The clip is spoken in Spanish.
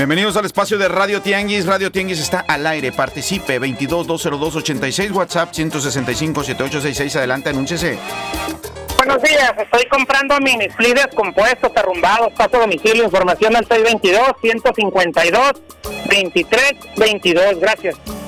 Bienvenidos al espacio de Radio Tianguis. Radio Tianguis está al aire. Participe. 22-202-86. WhatsApp 165-7866. Adelante, anúnciese. Buenos días. Estoy comprando mini split descompuestos, arrumbados. Paso domicilio. Información al 622-152-2322. Gracias.